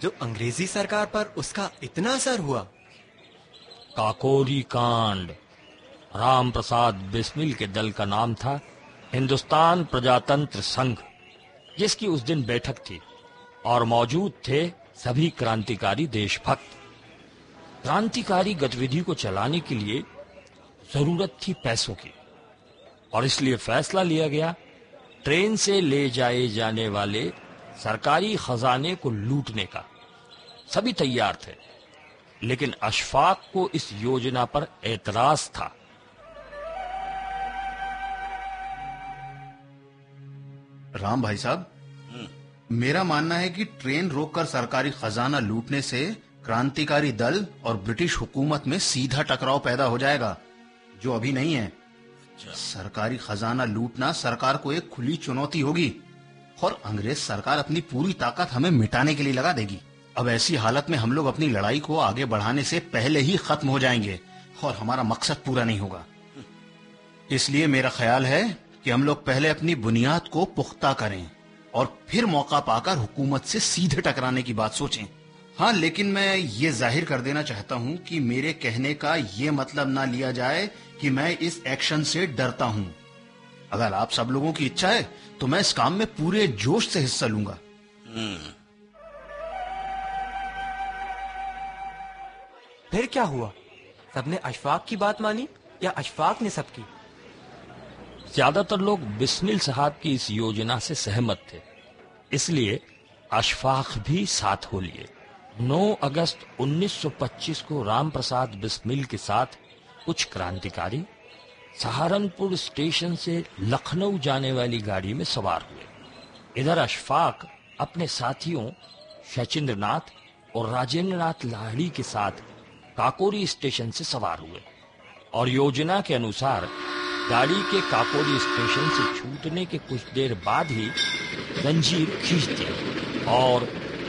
जो अंग्रेजी सरकार पर उसका इतना असर हुआ। काकोरी कांड। राम प्रसाद बिस्मिल के दल का नाम था हिंदुस्तान प्रजातंत्र संघ, जिसकी उस दिन बैठक थी और मौजूद थे सभी क्रांतिकारी देशभक्त। क्रांतिकारी गतिविधि को चलाने के लिए जरूरत थी पैसों की, और इसलिए फैसला लिया गया ट्रेन से ले जाए जाने वाले सरकारी खजाने को लूटने का। सभी तैयार थे, लेकिन अशफाक को इस योजना पर एतराज था। राम भाई साहब, मेरा मानना है कि ट्रेन रोककर सरकारी खजाना लूटने से क्रांतिकारी दल और ब्रिटिश हुकूमत में सीधा टकराव पैदा हो जाएगा, जो अभी नहीं है। सरकारी खजाना लूटना सरकार को एक खुली चुनौती होगी और अंग्रेज सरकार अपनी पूरी ताकत हमें मिटाने के लिए लगा देगी। अब ऐसी हालत में हम लोग अपनी लड़ाई को आगे बढ़ाने से पहले ही खत्म हो जाएंगे और हमारा मकसद पूरा नहीं होगा। इसलिए मेरा ख्याल है कि हम लोग पहले अपनी बुनियाद को पुख्ता करें और फिर मौका पाकर हुकूमत से सीधे टकराने की बात सोचें। हाँ, लेकिन मैं ये जाहिर कर देना चाहता हूँ कि मेरे कहने का ये मतलब ना लिया जाए कि मैं इस एक्शन से डरता हूँ। अगर आप सब लोगों की इच्छा है तो मैं इस काम में पूरे जोश से हिस्सा लूंगा। फिर क्या हुआ? सबने अशफाक की बात मानी या अशफाक ने सबकी? ज्यादातर लोग बिस्मिल साहब की इस योजना से सहमत थे, इसलिए अशफाक भी साथ हो लिए। 9 अगस्त 1925 को राम प्रसाद बिस्मिल के साथ कुछ क्रांतिकारी सहारनपुर स्टेशन से लखनऊ जाने वाली गाड़ी में सवार हुए। इधर अशफाक अपने साथियों शचीन्द्र नाथ और राजेंद्र नाथ लाहिड़ी के साथ काकोरी स्टेशन से सवार हुए और योजना के अनुसार गाड़ी के काकोरी स्टेशन से छूटने के कुछ देर बाद ही जंजीर खींच दी और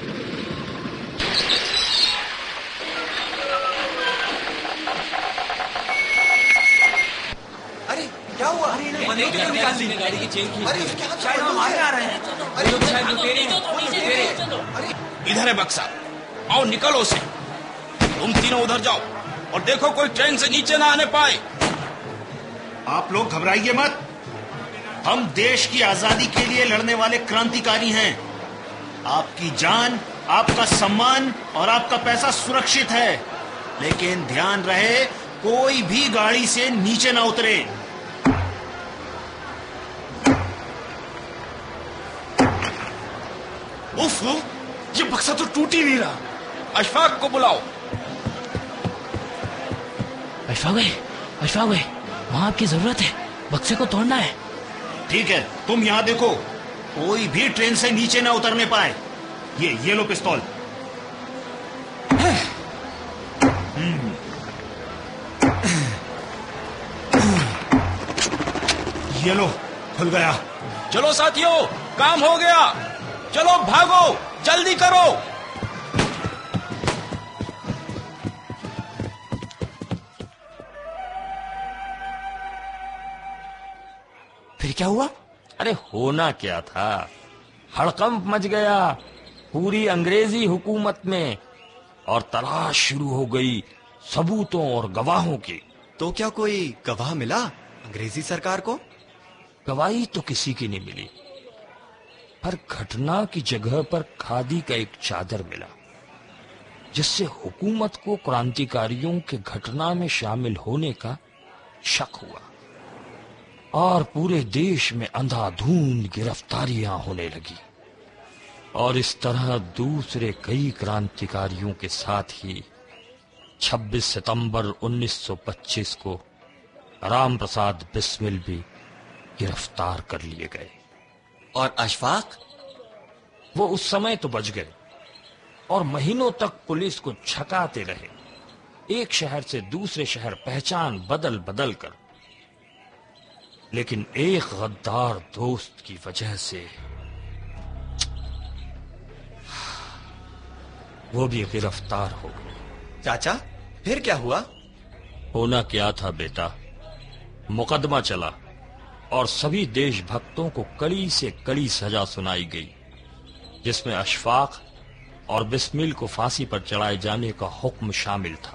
अरे क्या हुआ? गाड़ी की चेन खींच दी। शायद हम आगे आ रहे हैं। अरे लोग शायद लुटेरे हैं। इधर है बक्सा, आओ निकलो से। तुम तीनों उधर जाओ और देखो कोई ट्रेन से नीचे ना आने पाए। आप लोग घबराइए मत। हम देश की आजादी के लिए लड़ने वाले क्रांतिकारी हैं। आपकी जान, आपका सम्मान और आपका पैसा सुरक्षित है, लेकिन ध्यान रहे कोई भी गाड़ी से नीचे ना उतरे। उफ, ये बक्सा तो टूट ही नहीं रहा। अशफाक को बुलाओ। अशफाक भाई, वहाँ आपकी जरूरत है, बक्से को तोड़ना है। ठीक है, तुम यहाँ देखो, कोई भी ट्रेन से नीचे ना उतरने पाए। ये लो पिस्तौल। ये लो, खुल गया। चलो साथियों, काम हो गया। चलो भागो, जल्दी करो। फिर क्या हुआ? अरे होना क्या था, हड़कंप मच गया पूरी अंग्रेजी हुकूमत में और तलाश शुरू हो गई सबूतों और गवाहों की। तो क्या कोई गवाह मिला अंग्रेजी सरकार को? गवाही तो किसी की नहीं मिली, पर घटना की जगह पर खादी का एक चादर मिला, जिससे हुकूमत को क्रांतिकारियों के घटना में शामिल होने का शक हुआ और पूरे देश में अंधाधुंध गिरफ्तारियां होने लगी। और इस तरह दूसरे कई क्रांतिकारियों के साथ ही 26 सितंबर 1925 को राम प्रसाद बिस्मिल भी गिरफ्तार कर लिए गए। और अशफाक? वो उस समय तो बच गए और महीनों तक पुलिस को छकाते रहे, एक शहर से दूसरे शहर पहचान बदल बदल कर। लेकिन एक गद्दार दोस्त की वजह से वो भी गिरफ्तार हो गए। चाचा, फिर क्या हुआ? होना क्या था बेटा, मुकदमा चला और सभी देशभक्तों को कड़ी से कड़ी सजा सुनाई गई, जिसमें अशफाक और बिस्मिल को फांसी पर चढ़ाए जाने का हुक्म शामिल था।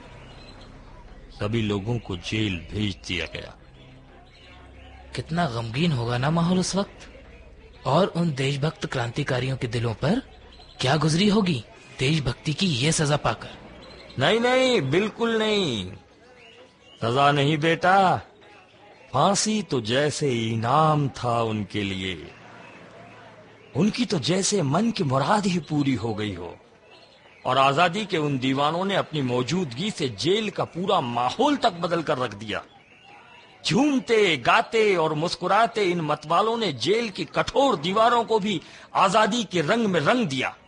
सभी लोगों को जेल भेज दिया गया। कितना गमगीन होगा ना माहौल उस वक्त, और उन देशभक्त क्रांतिकारियों के दिलों पर क्या गुजरी होगी देशभक्ति की ये सजा पाकर। नहीं नहीं, बिल्कुल नहीं, सजा नहीं बेटा, फांसी तो जैसे इनाम था उनके लिए। उनकी तो जैसे मन की मुराद ही पूरी हो गई हो। और आजादी के उन दीवानों ने अपनी मौजूदगी से जेल का पूरा माहौल तक बदल कर रख दिया। झूमते गाते और मुस्कुराते इन मतवालों ने जेल की कठोर दीवारों को भी आजादी के रंग में रंग दिया।